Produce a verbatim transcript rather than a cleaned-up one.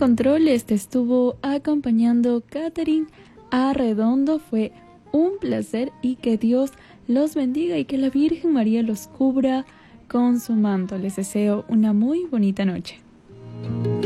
controles te estuvo acompañando Catherine Arredondo. Fue un placer y que Dios los bendiga y que la Virgen María los cubra con su manto. Les deseo una muy bonita noche.